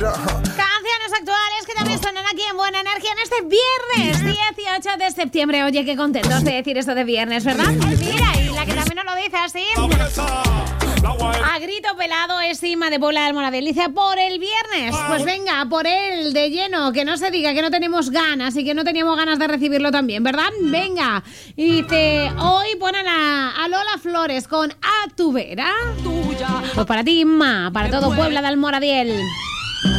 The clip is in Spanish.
Canciones actuales que también suenan aquí en Buena Energía en este viernes 18 de septiembre. Oye, qué contentos de decir esto de viernes, ¿verdad? Mira, y la que también nos lo dice así, a grito pelado, es Inma de Puebla del Moradell. Dice, por el viernes, pues venga, por él, de lleno, que no se diga que no tenemos ganas y que no teníamos ganas de recibirlo también, ¿verdad? Venga. Y dice, hoy ponen a Lola Flores con A tu vera. Pues para ti, Inma, para todo Puebla del Moradell.